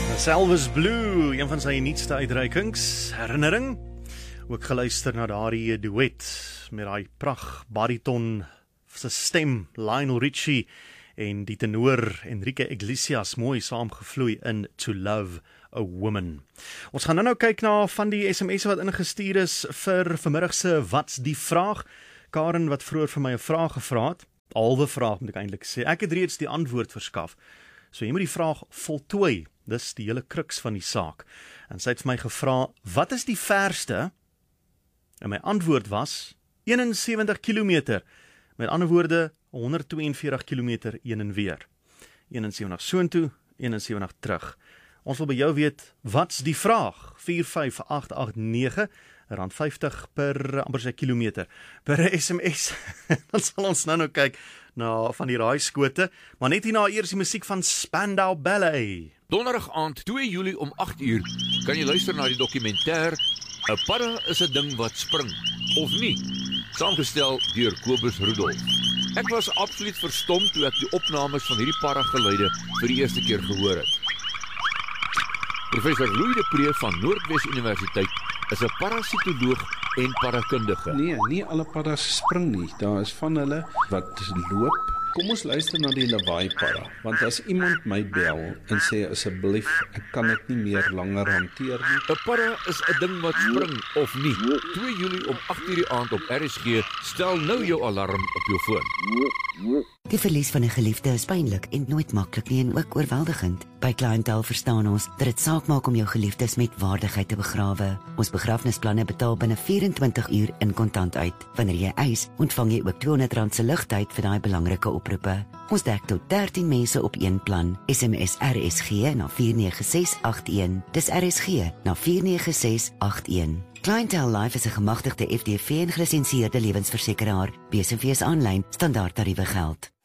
Elvis Blue, een van sy nuutste uitreikings, herinnering. Ook geluister na daardie duet met daai pragt bariton se stem, Lionel Richie en die tenor Enrique Iglesias mooi saamgevloei in To Love a Woman. Ons gaan nou kyk na van die SMS wat ingestuur is vir vanmiddag se Wat's die vraag. Karen wat vroeër vir my 'n vraag gevra het, halwe vraag moet ek eintlik sê. Ek het reeds die antwoord verskaf. So jy moet die vraag voltooi. Dis die hele kruks van die saak. En sy het vir my gevra, wat is die verste? En my antwoord was 71 kilometer. Met ander woorde 142 kilometer heen en weer. 71 soontoe, 71 terug. Ons wil by jou weet, wat's die vraag? 45889 R50 per amper sy kilometer per SMS. Dan sal ons nou kyk na van die raaiskote, maar net hierna eers die musiek van Spandau Ballet. Donderdag aand 2 Julie om 8 uur kan jy luister na die dokumentêr 'n Padda is 'n ding wat spring, of nie, saamgestel deur Kobus Rudolf. Ek was absoluut verstom toe ek die opnames van hierdie padda-geluide vir die eerste keer gehoor het. Professor Louis de Pre van Noordwes Universiteit is 'n parasitoloog en paddakundige. Nee, nie alle paddas spring nie. Daar is van hulle wat loop. Kom ons luister na die lawaai-padda, want as iemand my bel en sê asseblief, ek kan dit nie meer langer hanteer nie. 'n Padda is 'n ding wat spring, of nie. 2 Julie om 8 uur die aand op RSG, stel nou jou alarm op jou foon. Die verlies van 'n geliefde is pynlik en nooit maklik nie en ook oorweldigend. By Clientele verstaan ons dat dit saak maak om jou geliefdes met waardigheid te begrawe. Ons begrafnisplanne betaal binne 24 uur in kontant uit. Wanneer jy eis, ontvang jy ook R200 se ligtyd vir daai belangrike oproepe. Ons dek tot 13 mense op een plan. SMS RSG na 49681. Dis RSG na 49681. Clientele Life is 'n gemagtigde FDV en gelisensieerde lewensversekeraar. BSV is aanlyn, standaard tariewe geld.